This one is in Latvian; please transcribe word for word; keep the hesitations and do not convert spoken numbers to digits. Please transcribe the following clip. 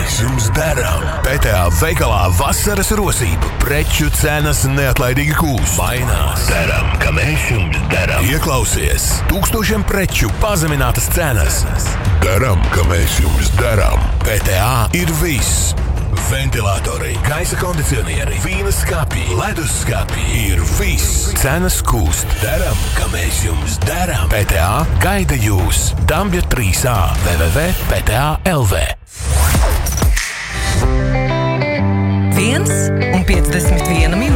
mēs jums darām? P T A veikalā vasaras rosība, preču cenas neatlaidīgi kūst. Mainās. Darām, ka mēs jums darām. Ieklausies, tūkstošiem preču pazeminātas cenas. Darām, ka mēs jums darām. P T A ir viss. Ventilatori, gaisa kondicionieri, vīna skāpji, ledus skāpji ir viss. Cenas kūst. Darām, ka mēs jums darām. P T A gaida jūs. Dambja trīs A w w w punkt p t a punkt l v. Viens un piecdesmit viena minūte.